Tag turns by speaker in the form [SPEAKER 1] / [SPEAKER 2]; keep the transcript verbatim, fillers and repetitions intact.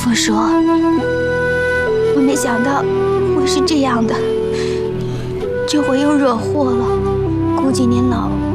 [SPEAKER 1] 傅说，我没想到会是这样的，这回又惹祸了。估计您老